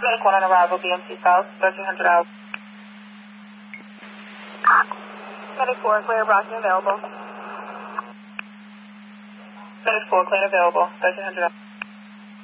Medic 1 on arrival, BMC South, 1300 out. Medic 4, clear, Brockton available. Medic 4, clear available, 1300 out.